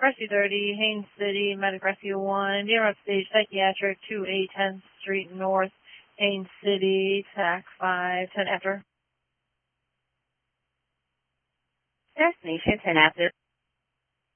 Rescue 30, Haines City, Medic Rescue 1, near upstage psychiatric 28 10th Street North, Haines City, TAC 5, 10 after. Destination 10 after.